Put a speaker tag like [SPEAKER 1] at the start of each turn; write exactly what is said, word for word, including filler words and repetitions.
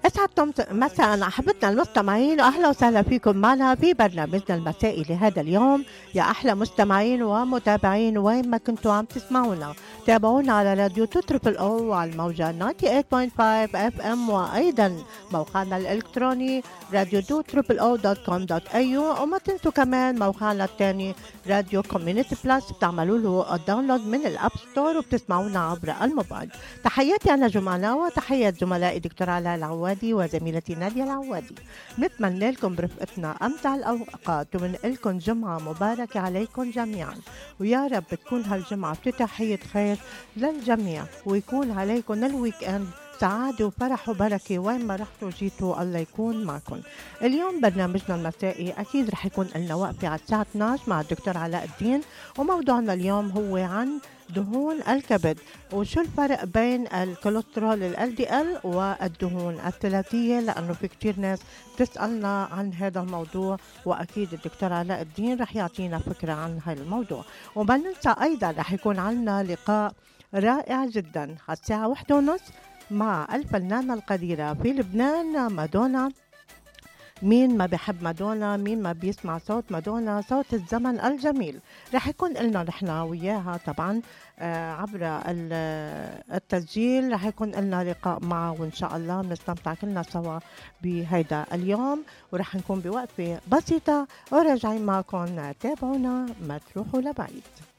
[SPEAKER 1] أسعدتم مساء أحبتنا المستمعين، وأهلا وسهلا فيكم معنا في برنامجنا المسائي لهذا اليوم. يا أحلى مستمعين ومتابعين وين ما كنتوا عم تسمعونا، تابعونا على راديو تريبل أو وعلى الموجة ثمانية وثمانين فاصلة خمسة اف ام، وأيضا موقعنا الإلكتروني راديو دو تريبل او دوت كوم دوت اي يو. وما تنسوا كمان موقعنا الثاني راديو كوميونيتي بلس، بتعملوا له الداونلود من الأب ستور وبتسمعونا عبر الموبايل. تحياتي أنا جمانة، وتحيات زملائي دكتور علاء العوادي وزميلتي نادية العوادي. نتمنى لكم برفقتنا أمتع الأوقات، وبنقول لكم جمعة مباركة عليكم جميعا، ويا رب تكون هالجمعة افتتاحية خير للجميع، ويكون عليكم الويك اند سعادة وفرح وبركة وين ما رحتوا جيتوا، الله يكون معكم. اليوم برنامجنا المسائي أكيد رح يكون لنا وقفة على الساعة اثناشر مع الدكتور علاء الدين، وموضوعنا اليوم هو عن دهون الكبد، وشو الفرق بين الكوليسترول ال دي ال والدهون الثلاثية، لأنه في كتير ناس بتسألنا عن هذا الموضوع، وأكيد الدكتور علاء الدين رح يعطينا فكرة عن هذا الموضوع. وما ننسى أيضا رح يكون عنا لقاء رائع جدا على الساعة واحدة ونص مع الفنانة القديرة في لبنان مادونا. مين ما بيحب مادونا، مين ما بيسمع صوت مادونا، صوت الزمن الجميل. رح يكون لنا نحن وياها طبعا آه عبر التسجيل، رح يكون لنا لقاء معه، وإن شاء الله بنستمتع كلنا سوا بهيدا اليوم. ورح نكون بوقفة بسيطة وراجعين معكم، تابعونا ما تروحوا لبعيد.